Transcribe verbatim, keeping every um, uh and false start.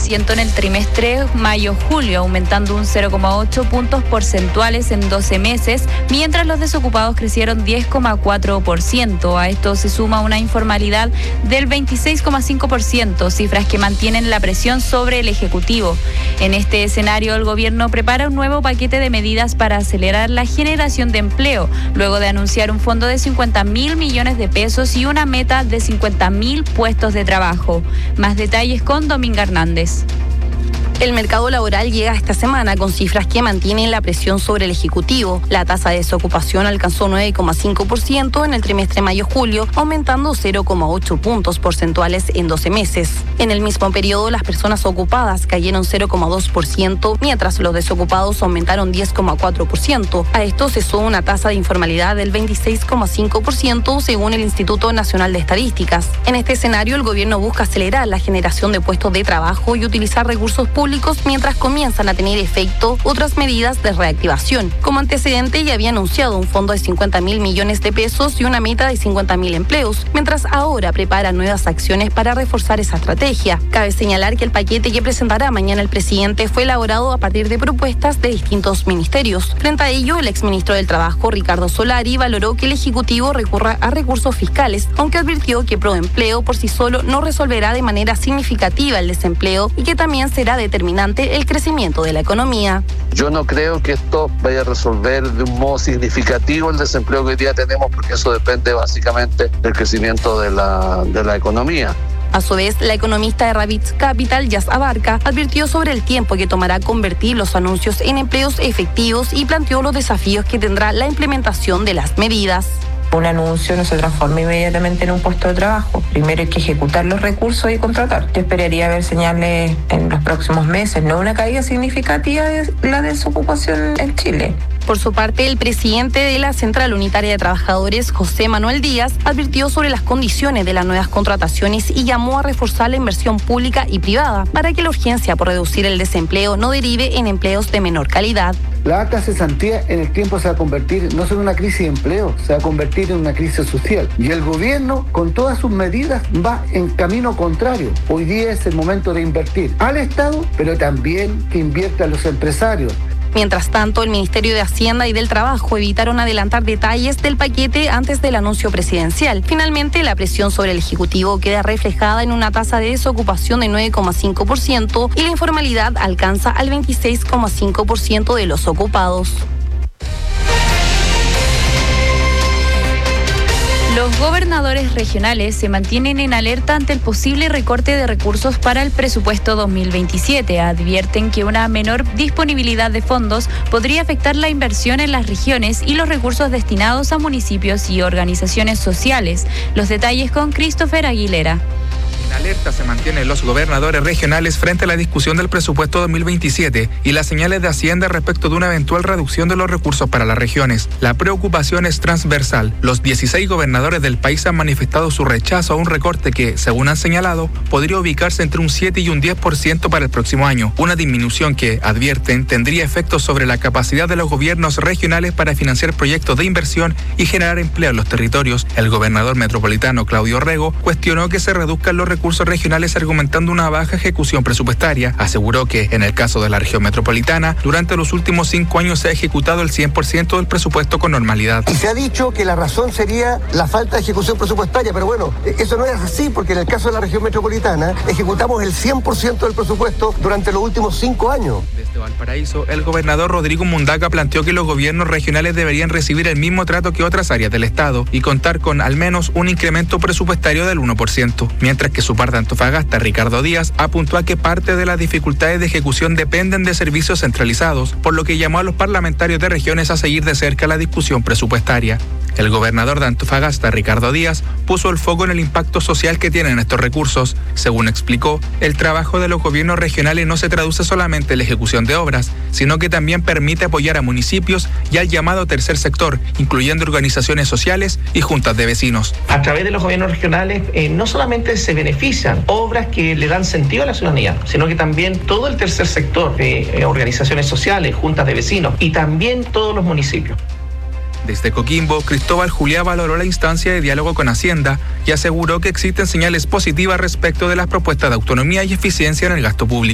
ciento en el trimestre mayo-julio, aumentando un cero coma ocho puntos porcentuales en doce meses, mientras los desocupados crecieron diez coma cuatro por ciento. A esto se suma una informalidad del veintiséis coma cinco por ciento, cifras que mantienen la presión sobre el Ejecutivo. En este escenario, el gobierno prepara un nuevo paquete de medidas para acelerar la generación de empleo, luego de anunciar un fondo de cincuenta mil millones de pesos y una meta de cincuenta mil puestos de trabajo. Más detalles con Dominga Hernández. El mercado laboral llega esta semana con cifras que mantienen la presión sobre el Ejecutivo. La tasa de desocupación alcanzó nueve coma cinco por ciento en el trimestre mayo-julio, aumentando cero coma ocho puntos porcentuales en doce meses. En el mismo periodo, las personas ocupadas cayeron cero coma dos por ciento, mientras los desocupados aumentaron diez coma cuatro por ciento. A esto se suma una tasa de informalidad del veintiséis coma cinco por ciento, según el Instituto Nacional de Estadísticas. En este escenario, el gobierno busca acelerar la generación de puestos de trabajo y utilizar recursos públicos mientras comienzan a tener efecto otras medidas de reactivación. Como antecedente, ya había anunciado un fondo de cincuenta mil millones de pesos y una meta de cincuenta mil empleos, mientras ahora prepara nuevas acciones para reforzar esa estrategia. Cabe señalar que el paquete que presentará mañana el presidente fue elaborado a partir de propuestas de distintos ministerios. Frente a ello, el exministro del Trabajo, Ricardo Solari, valoró que el Ejecutivo recurra a recursos fiscales, aunque advirtió que Proempleo por sí solo no resolverá de manera significativa el desempleo y que también será determinante el crecimiento de la economía. Yo no creo que esto vaya a resolver de un modo significativo el desempleo que hoy día tenemos, porque eso depende básicamente del crecimiento de la, de la economía. A su vez, la economista de Ravitz Capital, Jazz Abarca, advirtió sobre el tiempo que tomará convertir los anuncios en empleos efectivos y planteó los desafíos que tendrá la implementación de las medidas. Un anuncio no se transforma inmediatamente en un puesto de trabajo. Primero hay que ejecutar los recursos y contratar. Yo esperaría ver señales en los próximos meses, no una caída significativa de la desocupación en Chile. Por su parte, el presidente de la Central Unitaria de Trabajadores, José Manuel Díaz, advirtió sobre las condiciones de las nuevas contrataciones y llamó a reforzar la inversión pública y privada para que la urgencia por reducir el desempleo no derive en empleos de menor calidad. La alta cesantía en el tiempo se va a convertir no solo en una crisis de empleo, se va a convertir en una crisis social. Y el gobierno, con todas sus medidas, va en camino contrario. Hoy día es el momento de invertir al Estado, pero también que invierta a los empresarios. Mientras tanto, el Ministerio de Hacienda y del Trabajo evitaron adelantar detalles del paquete antes del anuncio presidencial. Finalmente, la presión sobre el Ejecutivo queda reflejada en una tasa de desocupación de nueve coma cinco por ciento y la informalidad alcanza al veintiséis coma cinco por ciento de los ocupados. Los gobernadores regionales se mantienen en alerta ante el posible recorte de recursos para el presupuesto dos mil veintisiete. Advierten que una menor disponibilidad de fondos podría afectar la inversión en las regiones y los recursos destinados a municipios y organizaciones sociales. Los detalles con Christopher Aguilera. En alerta se mantienen los gobernadores regionales frente a la discusión del presupuesto dos mil veintisiete y las señales de Hacienda respecto de una eventual reducción de los recursos para las regiones. La preocupación es transversal. Los dieciséis gobernadores del país han manifestado su rechazo a un recorte que, según han señalado, podría ubicarse entre un siete y un diez por ciento para el próximo año. Una disminución que, advierten, tendría efectos sobre la capacidad de los gobiernos regionales para financiar proyectos de inversión y generar empleo en los territorios. El gobernador metropolitano, Claudio Rego, cuestionó que se reduzcan los recursos regionales argumentando una baja ejecución presupuestaria. Aseguró que, en el caso de la región metropolitana, durante los últimos cinco años se ha ejecutado el cien por ciento del presupuesto con normalidad. Y se ha dicho que la razón sería la falta de ejecución presupuestaria, pero bueno, eso no es así, porque en el caso de la región metropolitana ejecutamos el cien por ciento del presupuesto durante los últimos cinco años. Desde Valparaíso, el gobernador Rodrigo Mundaca planteó que los gobiernos regionales deberían recibir el mismo trato que otras áreas del Estado y contar con al menos un incremento presupuestario del uno por ciento, mientras que su par de Antofagasta, Ricardo Díaz, apuntó a que parte de las dificultades de ejecución dependen de servicios centralizados, por lo que llamó a los parlamentarios de regiones a seguir de cerca la discusión presupuestaria. El gobernador de Antofagasta, Ricardo Díaz, puso el foco en el impacto social que tienen estos recursos. Según explicó, el trabajo de los gobiernos regionales no se traduce solamente en la ejecución de obras, sino que también permite apoyar a municipios y al llamado tercer sector, incluyendo organizaciones sociales y juntas de vecinos. A través de los gobiernos regionales eh, no solamente se benefician obras que le dan sentido a la ciudadanía, sino que también todo el tercer sector, eh, organizaciones sociales, juntas de vecinos y también todos los municipios. Desde Coquimbo, Cristóbal Juliá valoró la instancia de diálogo con Hacienda y aseguró que existen señales positivas respecto de las propuestas de autonomía y eficiencia en el gasto público.